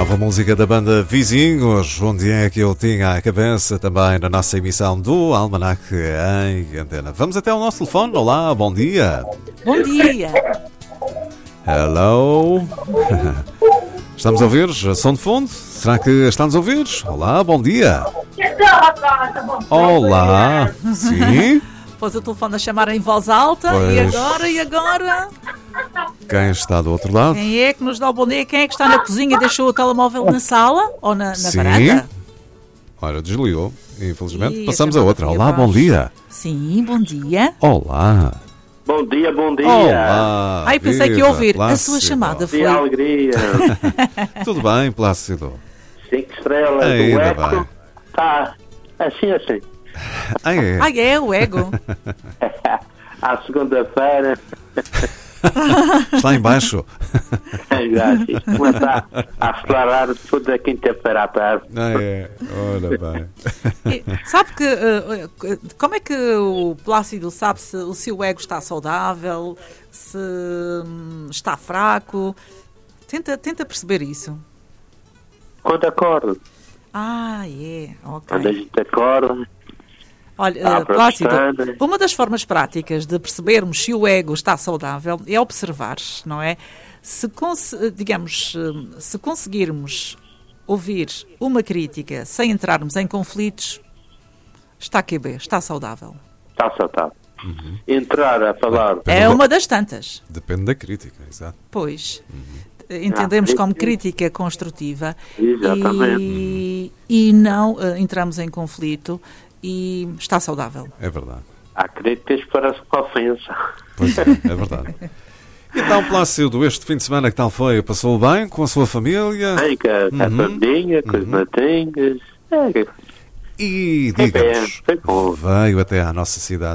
Nova música da banda Vizinhos, onde é que eu tinha a cabeça também na nossa emissão do Almanac em Antena. Vamos até ao nosso telefone. Olá, bom dia. Bom dia. Hello. Estamos a ouvir? Som de fundo? Será que estamos a ouvir? Olá, bom dia. Olá. Sim. Pôs o telefone a chamar em voz alta. Pois. E agora? Quem está do outro lado? Quem é que nos dá o bom dia? Quem é que está na cozinha e deixou o telemóvel na sala? Ou na Sim. varanda? Ora, desligou. Infelizmente, Ih, passamos a a chamada outra. foi Olá, bom abaixo. dia. Sim, bom dia. Olá. Bom dia, bom dia. Olá. Ai, pensei que ia viva, ouvir. A Plácido. sua chamada foi... Que alegria. Tudo bem, Plácido? 5 estrelas do Ainda bem. Eco. Tá assim. Ah, é? Ai, é o ego. À segunda-feira. Está em baixo. Já começa a acelerar tudo da quinta-feira à tarde. Ah, é. Ora bem. E sabe que... como é que o Plácido sabe se o seu ego está saudável, se está fraco? Tenta perceber isso. Quando acordo. Ah, é. Quando a Ok. gente acorda. Olha, Abre a Plácido, pestana. uma das formas práticas de percebermos se o ego está saudável é observar, não é? Se conseguirmos ouvir uma crítica sem entrarmos em conflitos, está QB, está saudável. Está saudável. Entrar a falar. É uma das tantas. Depende da crítica, exato. Pois, entendemos como crítica construtiva e não entramos em conflito e está saudável. É verdade. Há críticas para a ofensa. Pois é, é verdade. Então, Plácido, este fim de semana que tal foi? Passou bem com a sua família? Tem com a bandinha, com as matinhas. E, bem, digamos, foi bom. veio até à nossa cidade